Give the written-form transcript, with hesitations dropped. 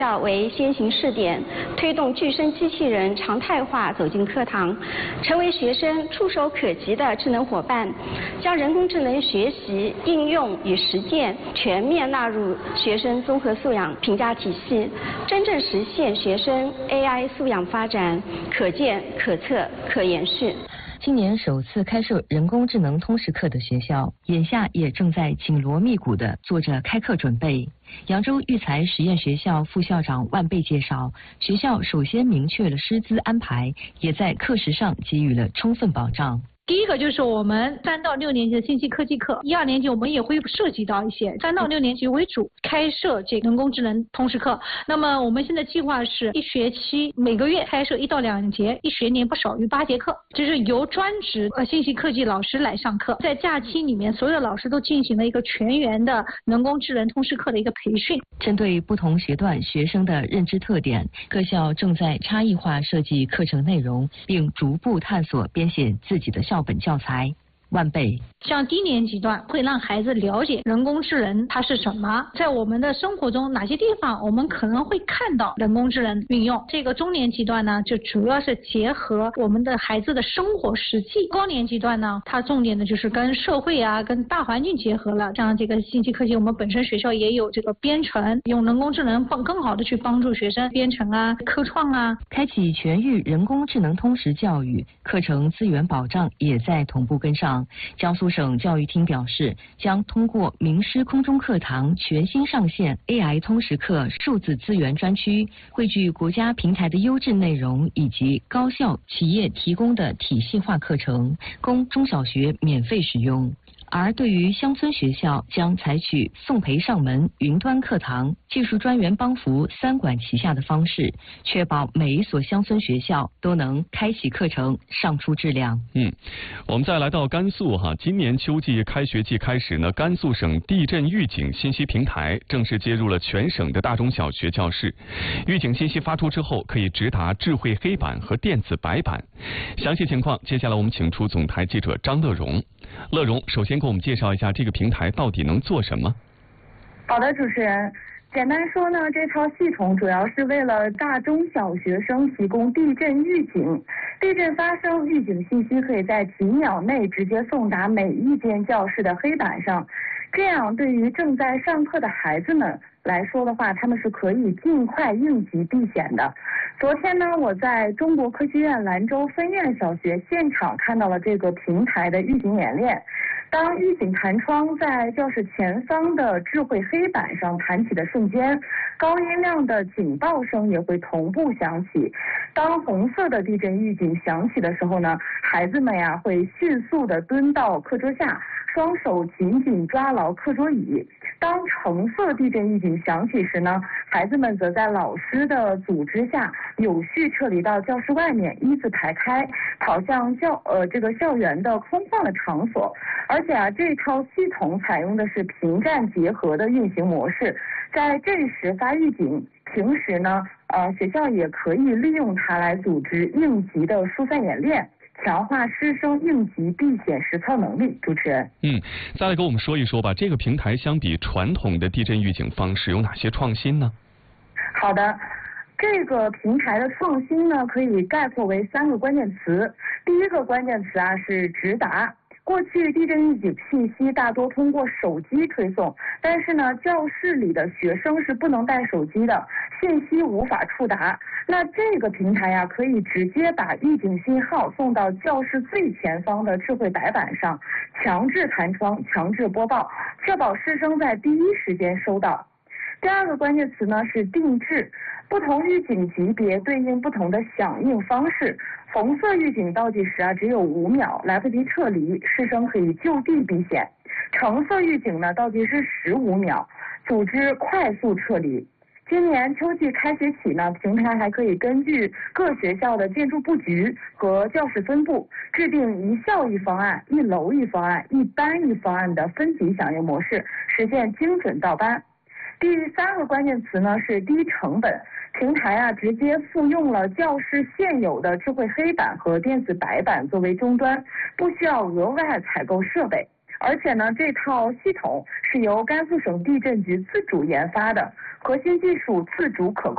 校为先行试点，推动具身机器人常态化走进课堂，成为学生触手可及的智能伙伴，将人工智能学习、应用与实践全面纳入学生综合素养评价体系，真正实现学生 AI 素养发展可见、可测、可延续。 今年首次开设人工智能通识课的学校，眼下也正在紧锣密鼓地做着开课准备。扬州育才实验学校副校长万贝介绍，学校首先明确了师资安排，也在课时上给予了充分保障。 第一个就是我们3到6年级的信息科技课，1、2年级我们也会涉及到一些3到6年级为主开设这个人工智能通识课。那么我们现在计划是1学期每个月开设1到2节，1学年不少于8节课，就是由专职信息科技老师来上课。在假期里面，所有的老师都进行了一个全员的人工智能通识课的一个培训。 针对不同学段学生的认知特点，各校正在差异化设计课程内容，并逐步探索编写自己的校本教材。万贝像低年级段会让孩子了解人工智能它是什么，在我们的生活中哪些地方我们可能会看到人工智能运用。这个中年级段呢，就主要是结合我们的孩子的生活实际。高年级段呢，它重点的就是跟社会啊、跟大环境结合了。像这个信息科技，我们本身学校也有这个编程，用人工智能更好的去帮助学生编程啊、科创啊。 开启全域人工智能通识教育，课程资源保障也在同步跟上。江苏省教育厅表示，将通过名师空中课堂全新上线 AI 通识课数字资源专区，汇聚国家平台的优质内容以及高校企业提供的体系化课程，供中小学免费使用。而对于乡村学校，将采取送培上门、云端课堂、技术专员帮扶3管齐下的方式，确保每一所乡村学校都能开启课程，上出质量。 我们再来到甘肃哈，今年秋季开学季开始呢，甘肃省地震预警信息平台正式接入了全省的大中小学教室。预警信息发出之后，可以直达智慧黑板和电子白板。详细情况，接下来我们请出总台记者张乐荣。乐荣，首先给我们介绍一下这个平台到底能做什么？ 好的，主持人。简单说呢，这套系统主要是为了大中小学生提供地震预警。地震发生，预警信息可以在几秒内直接送达每一间教室的黑板上。这样对于正在上课的孩子们来说的话，他们是可以尽快应急避险的。昨天呢，我在中国科学院兰州分院小学现场看到了这个平台的预警演练。当预警弹窗在教室前方的智慧黑板上弹起的瞬间，高音量的警报声也会同步响起。当红色的地震预警响起的时候呢，孩子们呀会迅速地蹲到课桌下，双手紧紧抓牢课桌椅。当橙色地震预警响起时呢，孩子们则在老师的组织下有序撤离到教室外面，一字排开，跑向校园的空旷的场所。而且啊，这套系统采用的是屏站结合的运行模式，在震时发预警，平时呢，学校也可以利用它来组织应急的疏散演练，强化师生应急避险实操能力。主持人， 再来给我们说一说吧，这个平台相比传统的地震预警方式有哪些创新呢？ 好的，这个平台的创新呢，可以概括为3个关键词。第一个关键词啊是直达。过去地震预警信息大多通过手机推送，但是呢，教室里的学生是不能带手机的，信息无法触达。那这个平台呀，可以直接把预警信号送到教室最前方的智慧白板上，强制弹窗、强制播报，确保师生在第一时间收到。第二个关键词呢是定制，不同预警级别对应不同的响应方式。红色预警倒计时啊只有5秒，来不及撤离，师生可以就地避险。橙色预警呢倒计时15秒，组织快速撤离。今年秋季开学起呢，平台还可以根据各学校的建筑布局和教室分布，制定一校一方案、一楼一方案、一班一方案的分级响应模式，实现精准到班。第3个关键词呢是低成本，平台啊直接复用了教室现有的智慧黑板和电子白板作为终端，不需要额外采购设备。而且呢，这套系统是由甘肃省地震局自主研发的，核心技术自主可控。